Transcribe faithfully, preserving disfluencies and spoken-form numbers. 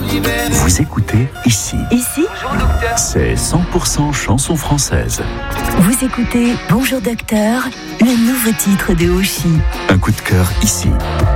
Vous écoutez ici. Ici, C'est cent pour cent chanson française. vous écoutez Bonjour Docteur, le nouveau titre de Oshi. Un coup de cœur ici.